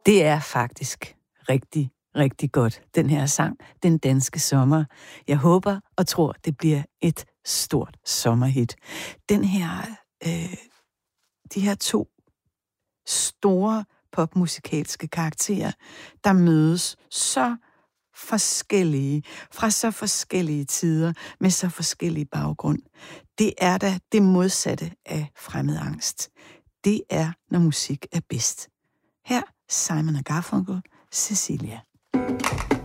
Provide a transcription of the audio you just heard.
Det er faktisk rigtig, rigtig godt, den her sang, Den Danske Sommer. Jeg håber og tror, det bliver et stort sommerhit. Den her, de her to store popmusikalske karakterer, der mødes så forskellige, fra så forskellige tider, med så forskellige baggrund. Det er da det modsatte af fremmed angst. Det er, når musik er bedst. Her Simon & Garfunkel, Cecilia.